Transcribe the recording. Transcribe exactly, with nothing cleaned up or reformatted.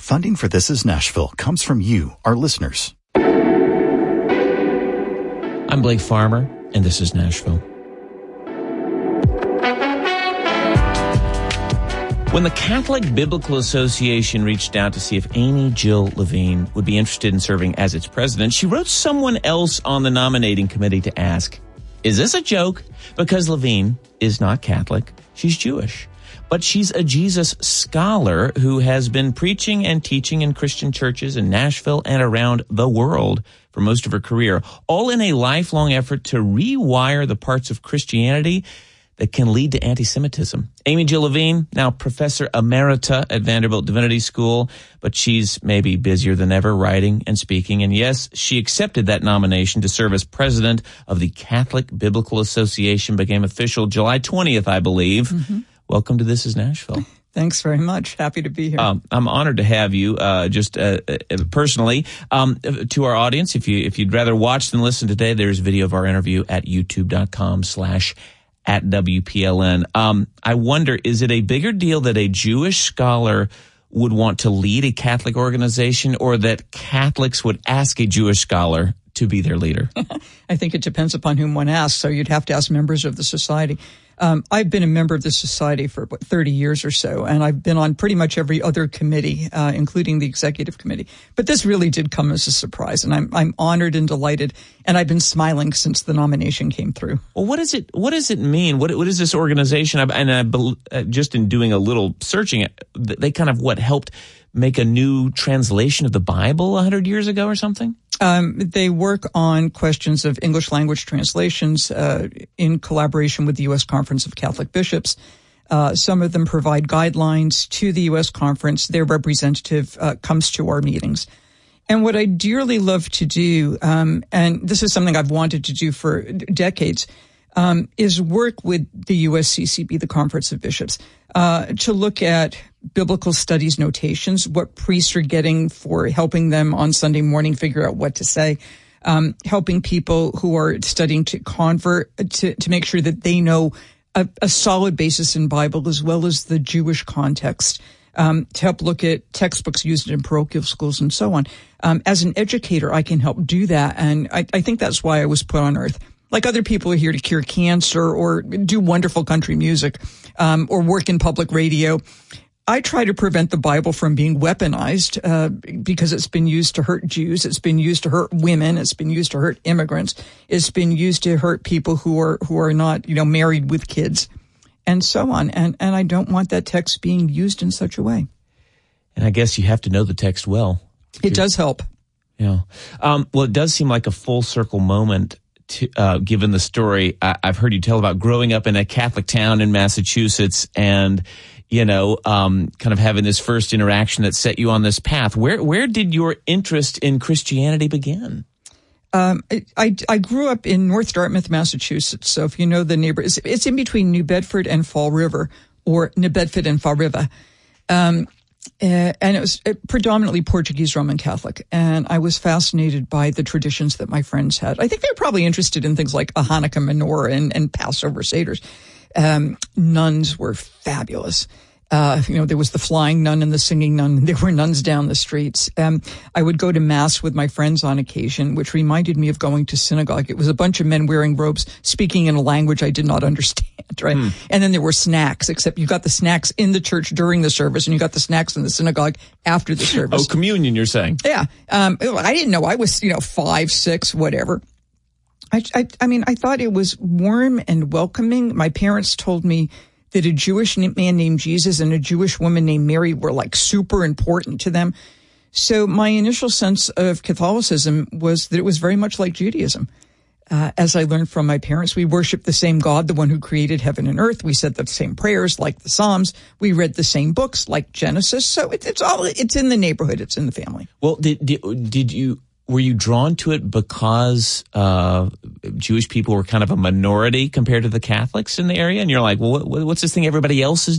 Funding for This Is Nashville comes from you, our listeners. I'm Blake Farmer, and this is Nashville. When the Catholic Biblical Association reached out to see if Amy Jill Levine would be interested in serving as its president, she wrote someone else on the nominating committee to ask, is this a joke? Because Levine is not Catholic, she's Jewish. But she's a Jesus scholar who has been preaching and teaching in Christian churches in Nashville and around the world for most of her career, all in a lifelong effort to rewire the parts of Christianity that can lead to anti-Semitism. Amy Jill Levine, now professor emerita at Vanderbilt Divinity School, but she's maybe busier than ever writing and speaking. And yes, she accepted that nomination to serve as president of the Catholic Biblical Association, became official July twentieth, I believe. Mm-hmm. Welcome to This Is Nashville. Thanks very much. Happy to be here. Um, I'm honored to have you. Uh, just uh, uh, personally, um, to our audience, if you if you'd rather watch than listen today, there's a video of our interview at youtube dot com slash at W P L N. Um, I wonder, is it a bigger deal that a Jewish scholar would want to lead a Catholic organization, or that Catholics would ask a Jewish scholar to be their leader? I think it depends upon whom one asks. So you'd have to ask members of the society. Um, I've been a member of the society for what, thirty years or so, and I've been on pretty much every other committee, uh, including the executive committee. But this really did come as a surprise, and I'm I'm honored and delighted, and I've been smiling since the nomination came through. Well, what does it what does it mean? What what is this organization? And I, uh, just in doing a little searching, they kind of what helped make a new translation of the Bible a hundred years ago or something? Um, they work on questions of English language translations uh, in collaboration with the U S Conference of Catholic Bishops. Uh, some of them provide guidelines to the U S Conference. Their representative uh, comes to our meetings. And what I dearly love to do, um, and this is something I've wanted to do for decades, um, is work with the U S C C B, the Conference of Bishops, uh, to look at biblical studies notations, what priests are getting for helping them on Sunday morning figure out what to say, um, helping people who are studying to convert, to, to make sure that they know a, a solid basis in Bible as well as the Jewish context, um, to help look at textbooks used in parochial schools and so on. Um, as an educator, I can help do that, and I, I think that's why I was put on earth. Like other people are here to cure cancer or do wonderful country music, um, or work in public radio. I try to prevent the Bible from being weaponized, uh, because it's been used to hurt Jews. It's been used to hurt women. It's been used to hurt immigrants. It's been used to hurt people who are, who are not, you know, married with kids and so on. And, and I don't want that text being used in such a way. And I guess you have to know the text well. It does help. Yeah. Um, well, it does seem like a full circle moment. To, uh, given the story I, I've heard you tell about growing up in a Catholic town in Massachusetts and, you know, um, kind of having this first interaction that set you on this path. Where where did your interest in Christianity begin? Um, I, I grew up in North Dartmouth, Massachusetts. So if you know the neighbor, it's, it's in between New Bedford and Fall River, or New Bedford and Fall River. Um, Uh, and it was predominantly Portuguese Roman Catholic. And I was fascinated by the traditions that my friends had. I think they were probably interested in things like a Hanukkah menorah and, and Passover Seders. Um, nuns were fabulous. Uh, you know, there was the flying nun and the singing nun. There were nuns down the streets. Um, I would go to mass with my friends on occasion, which reminded me of going to synagogue. It was a bunch of men wearing robes, speaking in a language I did not understand, right? Hmm. And then there were snacks, except you got the snacks in the church during the service and you got the snacks in the synagogue after the service. Oh, communion, you're saying? Yeah. Um, I didn't know. I was, you know, five, six, whatever. I, I, I mean, I thought it was warm and welcoming. My parents told me that a Jewish man named Jesus and a Jewish woman named Mary were like super important to them. So my initial sense of Catholicism was that it was very much like Judaism. Uh, as I learned from my parents, we worshiped the same God, the one who created heaven and earth. We said the same prayers like the Psalms. We read the same books like Genesis. So it, it's all, it's in the neighborhood. It's in the family. Well, did, did, did you, were you drawn to it because uh Jewish people were kind of a minority compared to the Catholics in the area? And you're like, well, what, what's this thing everybody else is